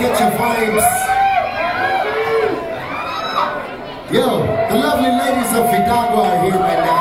get your vibes. Yo, the lovely ladies of Fidagwa are here right now.